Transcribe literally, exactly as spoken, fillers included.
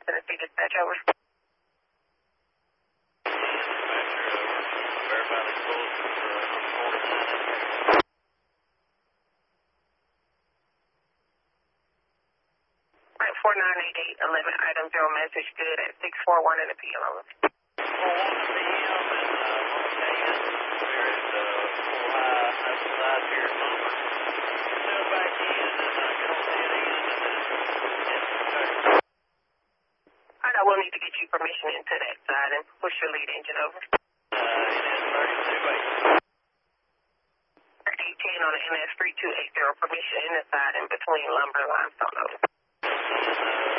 Tennessee dispatch over. Verify the closest Right, four nine eight eight, eleven item zero message good at six four one in the P M over. four one in the P M and uh, located there at uh, full high outside here number. Still back in and uh, get on that end and then it's Alright, I will need to get you permission into that side and push your lead engine over. Uh, it is thirty-two eight. eighteen on the N S three two eight zero, permission in the side in between lumber and limestone over. Uh,